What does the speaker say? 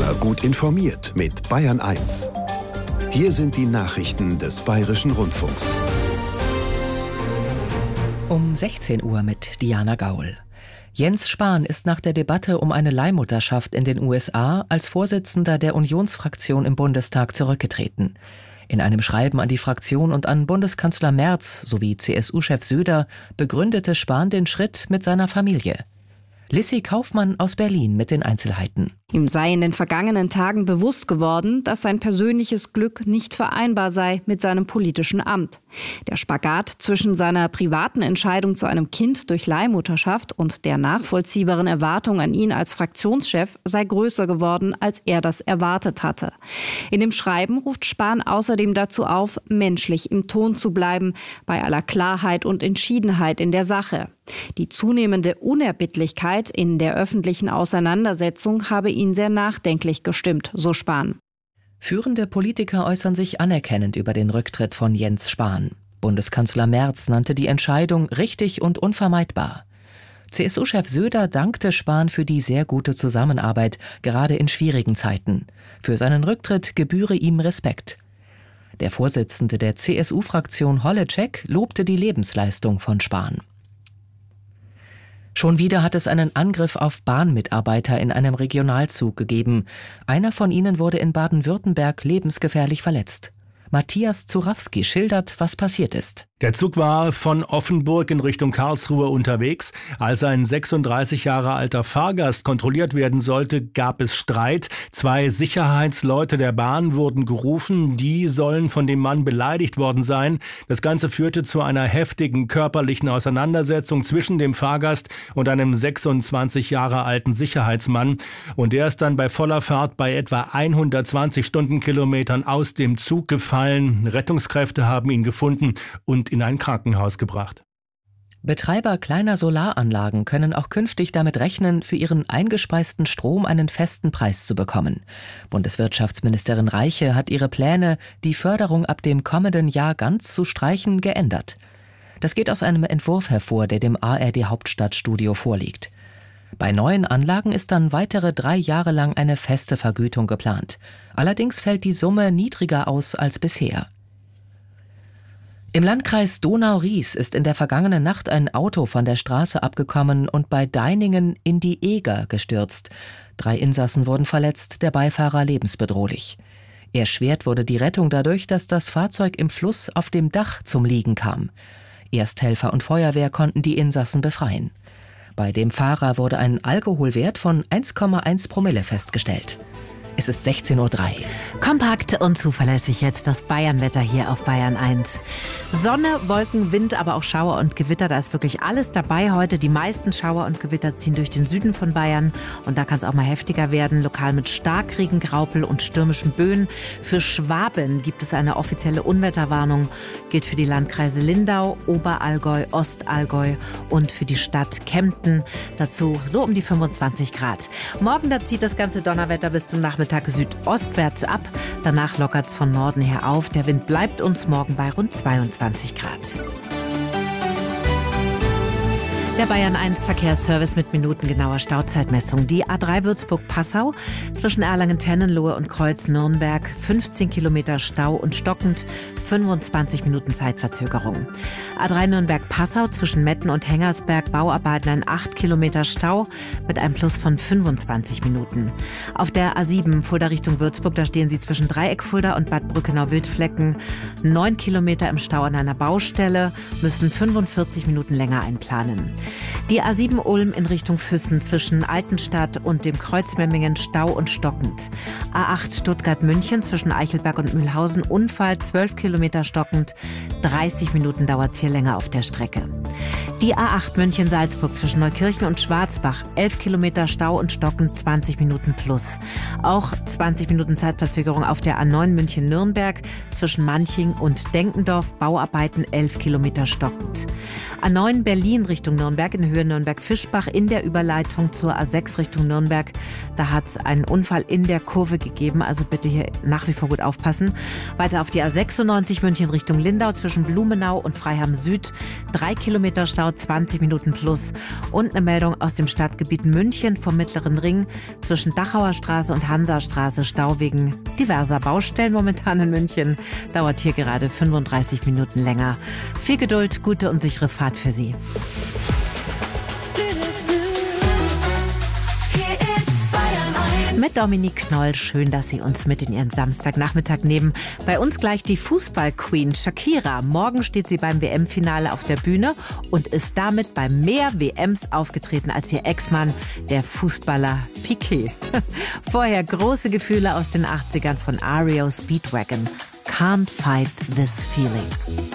Immer gut informiert mit Bayern 1. Hier sind die Nachrichten des Bayerischen Rundfunks. Um 16 Uhr mit Diana Gaul. Jens Spahn ist nach der Debatte um eine Leihmutterschaft in den USA als Vorsitzender der Unionsfraktion im Bundestag zurückgetreten. In einem Schreiben an die Fraktion und an Bundeskanzler Merz sowie CSU-Chef Söder begründete Spahn den Schritt mit seiner Familie. Lissy Kaufmann aus Berlin mit den Einzelheiten. Ihm sei in den vergangenen Tagen bewusst geworden, dass sein persönliches Glück nicht vereinbar sei mit seinem politischen Amt. Der Spagat zwischen seiner privaten Entscheidung zu einem Kind durch Leihmutterschaft und der nachvollziehbaren Erwartung an ihn als Fraktionschef sei größer geworden, als er das erwartet hatte. In dem Schreiben ruft Spahn außerdem dazu auf, menschlich im Ton zu bleiben, bei aller Klarheit und Entschiedenheit in der Sache. Die zunehmende Unerbittlichkeit in der öffentlichen Auseinandersetzung habe ihn sehr nachdenklich gestimmt, so Spahn. Führende Politiker äußern sich anerkennend über den Rücktritt von Jens Spahn. Bundeskanzler Merz nannte die Entscheidung richtig und unvermeidbar. CSU-Chef Söder dankte Spahn für die sehr gute Zusammenarbeit, gerade in schwierigen Zeiten. Für seinen Rücktritt gebühre ihm Respekt. Der Vorsitzende der CSU-Fraktion Holleczek lobte die Lebensleistung von Spahn. Schon wieder hat es einen Angriff auf Bahnmitarbeiter in einem Regionalzug gegeben. Einer von ihnen wurde in Baden-Württemberg lebensgefährlich verletzt. Matthias Zurawski schildert, was passiert ist. Der Zug war von Offenburg in Richtung Karlsruhe unterwegs. Als ein 36 Jahre alter Fahrgast kontrolliert werden sollte, gab es Streit. 2 Sicherheitsleute der Bahn wurden gerufen. Die sollen von dem Mann beleidigt worden sein. Das Ganze führte zu einer heftigen körperlichen Auseinandersetzung zwischen dem Fahrgast und einem 26 Jahre alten Sicherheitsmann. Und der ist dann bei voller Fahrt bei etwa 120 Stundenkilometern aus dem Zug gefallen. Rettungskräfte haben ihn gefunden und in ein Krankenhaus gebracht. Betreiber kleiner Solaranlagen können auch künftig damit rechnen, für ihren eingespeisten Strom einen festen Preis zu bekommen. Bundeswirtschaftsministerin Reiche hat ihre Pläne, die Förderung ab dem kommenden Jahr ganz zu streichen, geändert. Das geht aus einem Entwurf hervor, der dem ARD Hauptstadtstudio vorliegt. Bei neuen Anlagen ist dann weitere 3 Jahre lang eine feste Vergütung geplant. Allerdings fällt die Summe niedriger aus als bisher. Im Landkreis Donau-Ries ist in der vergangenen Nacht ein Auto von der Straße abgekommen und bei Deiningen in die Eger gestürzt. 3 Insassen wurden verletzt, der Beifahrer lebensbedrohlich. Erschwert wurde die Rettung dadurch, dass das Fahrzeug im Fluss auf dem Dach zum Liegen kam. Ersthelfer und Feuerwehr konnten die Insassen befreien. Bei dem Fahrer wurde ein Alkoholwert von 1,1 Promille festgestellt. Es ist 16:03 Uhr. Kompakt und zuverlässig jetzt das Bayernwetter hier auf Bayern 1. Sonne, Wolken, Wind, aber auch Schauer und Gewitter. Da ist wirklich alles dabei heute. Die meisten Schauer und Gewitter ziehen durch den Süden von Bayern. Und da kann es auch mal heftiger werden. Lokal mit Starkregen, Graupel und stürmischen Böen. Für Schwaben gibt es eine offizielle Unwetterwarnung. Gilt für die Landkreise Lindau, Oberallgäu, Ostallgäu und für die Stadt Kempten. Dazu so um die 25 Grad. Morgen, da zieht das ganze Donnerwetter bis zum Nachmittag südostwärts ab. Danach lockert es von Norden her auf. Der Wind bleibt uns morgen bei rund 22 Grad. Der Bayern 1 Verkehrsservice mit minutengenauer Stauzeitmessung. Die A3 Würzburg-Passau zwischen Erlangen-Tennenlohe und Kreuz-Nürnberg 15 Kilometer Stau und stockend, 25 Minuten Zeitverzögerung. A3 Nürnberg-Passau zwischen Metten und Hengersberg Bauarbeiten ein 8 Kilometer Stau mit einem Plus von 25 Minuten. Auf der A7 Fulda Richtung Würzburg, da stehen Sie zwischen Dreieck Fulda und Bad Brückenau-Wildflecken 9 Kilometer im Stau an einer Baustelle, müssen 45 Minuten länger einplanen. Die A7 Ulm in Richtung Füssen zwischen Altenstadt und dem Kreuz Memmingen Stau und stockend. A8 Stuttgart-München zwischen Eichelberg und Mühlhausen Unfall, 12 Kilometer stockend, 30 Minuten dauert es hier länger auf der Strecke. Die A8 München-Salzburg zwischen Neukirchen und Schwarzbach, 11 Kilometer Stau und stockend, 20 Minuten plus. Auch 20 Minuten Zeitverzögerung auf der A9 München-Nürnberg zwischen Manching und Denkendorf, Bauarbeiten 11 Kilometer stockend. A9 Berlin Richtung Nürnberg Nürnberg in Höhe Nürnberg-Fischbach in der Überleitung zur A6 Richtung Nürnberg. Da hat es einen Unfall in der Kurve gegeben, also bitte hier nach wie vor gut aufpassen. Weiter auf die A96 München Richtung Lindau zwischen Blumenau und Freiham Süd. 3 Kilometer Stau, 20 Minuten plus. Und eine Meldung aus dem Stadtgebiet München vom Mittleren Ring zwischen Dachauer Straße und Hansastraße. Stau wegen diverser Baustellen momentan in München. Dauert hier gerade 35 Minuten länger. Viel Geduld, gute und sichere Fahrt für Sie. Mit Dominique Knoll, schön, dass Sie uns mit in Ihren Samstagnachmittag nehmen. Bei uns gleich die Fußball-Queen Shakira. Morgen steht sie beim WM-Finale auf der Bühne und ist damit bei mehr WMs aufgetreten als ihr Ex-Mann, der Fußballer Piqué. Vorher große Gefühle aus den 80ern von REO Speedwagon. Can't fight this feeling.